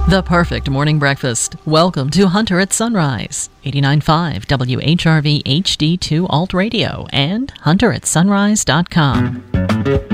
The perfect morning breakfast. Welcome to Hunter at Sunrise, 89.5 WHRV HD2 Alt Radio and hunteratsunrise.com.